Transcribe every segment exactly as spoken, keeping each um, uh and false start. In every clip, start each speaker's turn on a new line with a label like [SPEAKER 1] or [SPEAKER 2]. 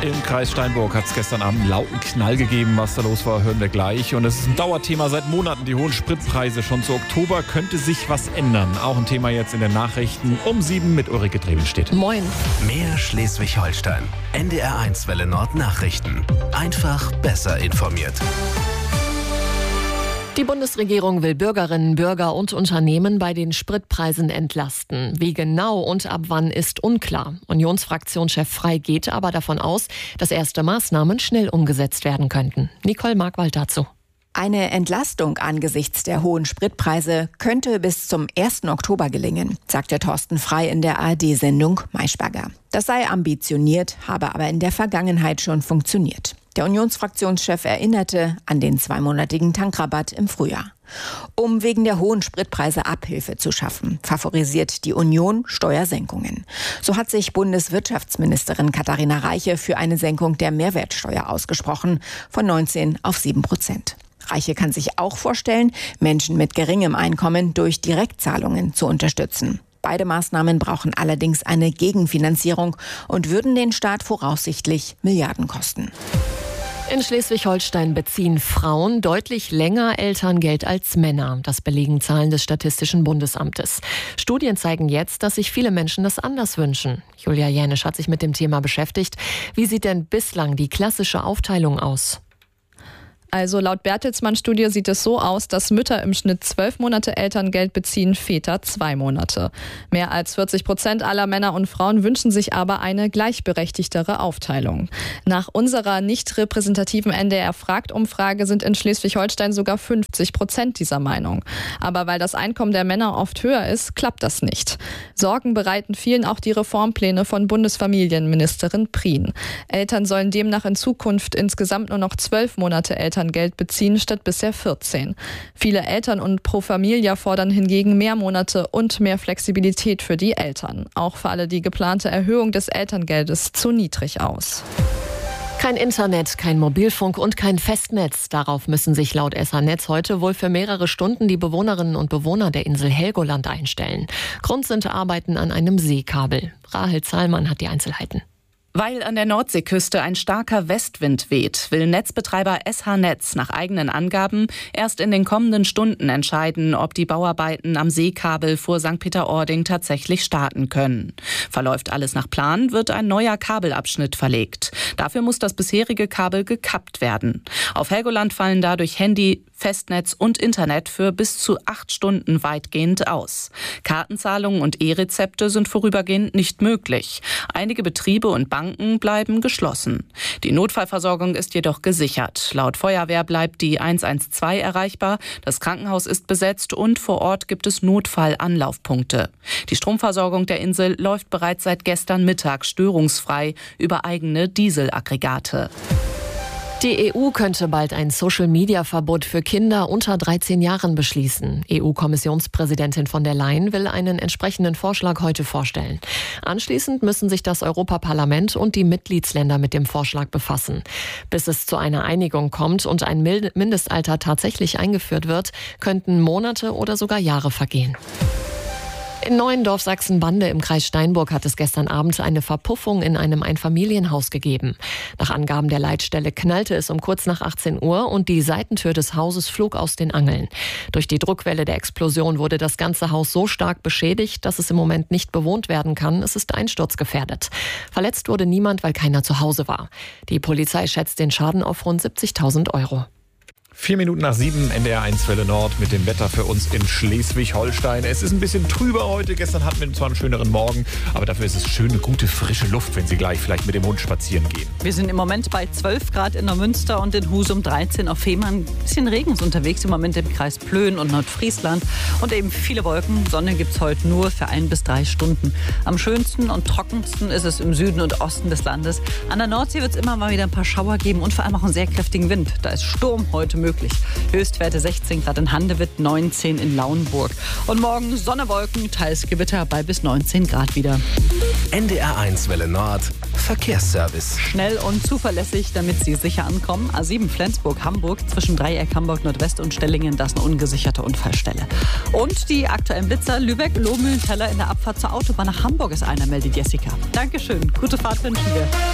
[SPEAKER 1] Im Kreis Steinburg hat es gestern Abend einen lauten Knall gegeben. Was da los war, hören wir gleich. Und es ist ein Dauerthema seit Monaten. Die hohen Spritpreise. Schon zu Oktober könnte sich was ändern. Auch ein Thema jetzt in den Nachrichten um sieben mit Ulrike Drebenstedt.
[SPEAKER 2] Moin.
[SPEAKER 3] Mehr Schleswig-Holstein. N D R eins Welle Nord Nachrichten. Einfach besser informiert.
[SPEAKER 2] Die Bundesregierung will Bürgerinnen, Bürger und Unternehmen bei den Spritpreisen entlasten. Wie genau und ab wann ist unklar. Unionsfraktionschef Frey geht aber davon aus, dass erste Maßnahmen schnell umgesetzt werden könnten. Nicole Markwald dazu.
[SPEAKER 4] Eine Entlastung angesichts der hohen Spritpreise könnte bis zum ersten Oktober gelingen, sagte Thorsten Frey in der A R D-Sendung Maischberger. Das sei ambitioniert, habe aber in der Vergangenheit schon funktioniert. Der Unionsfraktionschef erinnerte an den zweimonatigen Tankrabatt im Frühjahr. Um wegen der hohen Spritpreise Abhilfe zu schaffen, favorisiert die Union Steuersenkungen. So hat sich Bundeswirtschaftsministerin Katharina Reiche für eine Senkung der Mehrwertsteuer ausgesprochen, von neunzehn auf sieben Prozent. Reiche kann sich auch vorstellen, Menschen mit geringem Einkommen durch Direktzahlungen zu unterstützen. Beide Maßnahmen brauchen allerdings eine Gegenfinanzierung und würden den Staat voraussichtlich Milliarden kosten.
[SPEAKER 2] In Schleswig-Holstein beziehen Frauen deutlich länger Elterngeld als Männer. Das belegen Zahlen des Statistischen Bundesamtes. Studien zeigen jetzt, dass sich viele Menschen das anders wünschen. Julia Jänisch hat sich mit dem Thema beschäftigt. Wie sieht denn bislang die klassische Aufteilung aus?
[SPEAKER 5] Also laut Bertelsmann-Studie sieht es so aus, dass Mütter im Schnitt zwölf Monate Elterngeld beziehen, Väter zwei Monate. Mehr als vierzig Prozent aller Männer und Frauen wünschen sich aber eine gleichberechtigtere Aufteilung. Nach unserer nicht repräsentativen N D R-Fragt-Umfrage sind in Schleswig-Holstein sogar fünfzig Prozent dieser Meinung. Aber weil das Einkommen der Männer oft höher ist, klappt das nicht. Sorgen bereiten vielen auch die Reformpläne von Bundesfamilienministerin Prien. Eltern sollen demnach in Zukunft insgesamt nur noch zwölf Monate Elterngeld Geld beziehen statt bisher vierzehn. Viele Eltern und Pro Familia fordern hingegen mehr Monate und mehr Flexibilität für die Eltern. Auch falle die geplante Erhöhung des Elterngeldes zu niedrig aus.
[SPEAKER 2] Kein Internet, kein Mobilfunk und kein Festnetz. Darauf müssen sich laut S H-Netz heute wohl für mehrere Stunden die Bewohnerinnen und Bewohner der Insel Helgoland einstellen. Grund sind Arbeiten an einem Seekabel. Rahel Zahlmann hat die Einzelheiten.
[SPEAKER 6] Weil an der Nordseeküste ein starker Westwind weht, will Netzbetreiber S H-Netz nach eigenen Angaben erst in den kommenden Stunden entscheiden, ob die Bauarbeiten am Seekabel vor Sankt Peter-Ording tatsächlich starten können. Verläuft alles nach Plan, wird ein neuer Kabelabschnitt verlegt. Dafür muss das bisherige Kabel gekappt werden. Auf Helgoland fallen dadurch Handy, Festnetz und Internet für bis zu acht Stunden weitgehend aus. Kartenzahlungen und E-Rezepte sind vorübergehend nicht möglich. Einige Betriebe und Banken bleiben geschlossen. Die Notfallversorgung ist jedoch gesichert. Laut Feuerwehr bleibt die eins eins zwei erreichbar, das Krankenhaus ist besetzt und vor Ort gibt es Notfallanlaufpunkte. Die Stromversorgung der Insel läuft bereits seit gestern Mittag störungsfrei über eigene Dieselaggregate.
[SPEAKER 2] Die E U könnte bald ein Social-Media-Verbot für Kinder unter dreizehn Jahren beschließen. E U-Kommissionspräsidentin von der Leyen will einen entsprechenden Vorschlag heute vorstellen. Anschließend müssen sich das Europaparlament und die Mitgliedsländer mit dem Vorschlag befassen. Bis es zu einer Einigung kommt und ein Mindestalter tatsächlich eingeführt wird, könnten Monate oder sogar Jahre vergehen. In Neuendorf Sachsen-Bande im Kreis Steinburg hat es gestern Abend eine Verpuffung in einem Einfamilienhaus gegeben. Nach Angaben der Leitstelle knallte es um kurz nach achtzehn Uhr und die Seitentür des Hauses flog aus den Angeln. Durch die Druckwelle der Explosion wurde das ganze Haus so stark beschädigt, dass es im Moment nicht bewohnt werden kann. Es ist einsturzgefährdet. Verletzt wurde niemand, weil keiner zu Hause war. Die Polizei schätzt den Schaden auf rund siebzigtausend Euro.
[SPEAKER 1] Vier Minuten nach sieben, N D R eins Welle Nord mit dem Wetter für uns in Schleswig-Holstein. Es ist ein bisschen trüber heute. Gestern hatten wir zwar einen schöneren Morgen, aber dafür ist es schöne, gute, frische Luft, wenn Sie gleich vielleicht mit dem Hund spazieren gehen.
[SPEAKER 7] Wir sind im Moment bei zwölf Grad in Neumünster und in Husum dreizehn auf Fehmarn. Ein bisschen Regen ist unterwegs im Moment im Kreis Plön und Nordfriesland. Und eben viele Wolken. Sonne gibt es heute nur für ein bis drei Stunden. Am schönsten und trockensten ist es im Süden und Osten des Landes. An der Nordsee wird es immer mal wieder ein paar Schauer geben und vor allem auch einen sehr kräftigen Wind. Da ist Sturm heute möglich. Möglich. Höchstwerte sechzehn Grad in Handewitt, neunzehn in Lauenburg. Und morgen Sonne, Wolken, teils Gewitter bei bis neunzehn Grad wieder.
[SPEAKER 3] N D R eins Welle Nord, Verkehrsservice.
[SPEAKER 7] Schnell und zuverlässig, damit Sie sicher ankommen. A sieben Flensburg-Hamburg, zwischen Dreieck Hamburg Nordwest und Stellingen, das ist eine ungesicherte Unfallstelle. Und die aktuellen Blitzer, Lübeck, Lohmühlenteller in der Abfahrt zur Autobahn nach Hamburg ist einer, meldet Jessica. Dankeschön, gute Fahrt wünschen wir.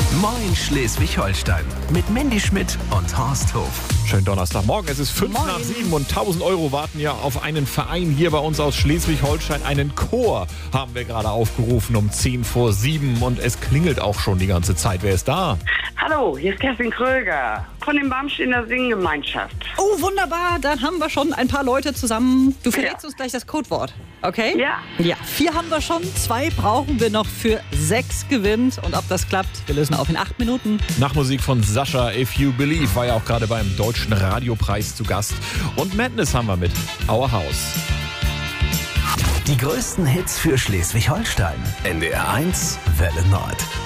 [SPEAKER 3] Moin Schleswig-Holstein mit Mandy Schmidt und Horst Hof.
[SPEAKER 1] Schönen Donnerstagmorgen, es ist fünf
[SPEAKER 7] Moin.
[SPEAKER 1] nach sieben und tausend Euro warten ja auf einen Verein hier bei uns aus Schleswig-Holstein. Einen Chor haben wir gerade aufgerufen um zehn vor sieben und es klingelt auch schon die ganze Zeit. Wer ist da?
[SPEAKER 8] Hallo, hier ist Kerstin Kröger von den Bamsteiner Singgemeinschaft.
[SPEAKER 7] Oh, wunderbar, dann haben wir schon ein paar Leute zusammen. Du verrätst
[SPEAKER 8] Ja.
[SPEAKER 7] uns gleich das Codewort, okay?
[SPEAKER 8] Ja.
[SPEAKER 7] Ja, vier haben wir schon, zwei brauchen wir noch für sechs gewinnt. Und ob das klappt, wir lösen auf in acht Minuten.
[SPEAKER 1] Nach Musik von Sascha, If You Believe, war ja auch gerade beim Deutschen Radiopreis zu Gast. Und Madness haben wir mit Our House.
[SPEAKER 3] Die größten Hits für Schleswig-Holstein. N D R eins Welle Nord.